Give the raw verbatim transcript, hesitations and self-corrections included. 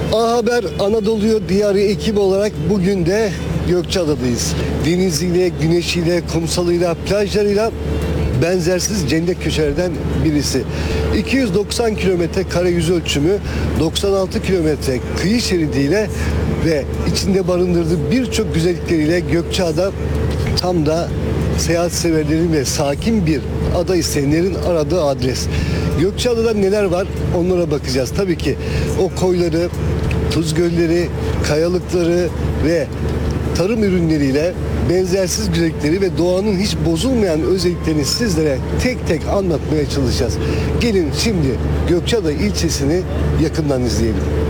A Haber Anadolu Diyarı ekibi olarak bugün de Gökçeada'dayız. Deniziyle, güneşiyle, kumsalıyla, plajlarıyla benzersiz cennet köşelerden birisi. iki yüz doksan kilometre kare yüz ölçümü, doksan altı kilometre kıyı şeridiyle ve içinde barındırdığı birçok güzellikleriyle Gökçeada tam da seyahat severlerin ve sakin bir ada isteyenlerin aradığı adres. Gökçeada'da neler var onlara bakacağız. Tabii ki o koyları, tuz gölleri, kayalıkları ve tarım ürünleriyle benzersiz güzellikleri ve doğanın hiç bozulmayan özelliklerini sizlere tek tek anlatmaya çalışacağız. Gelin şimdi Gökçeada ilçesini yakından izleyelim.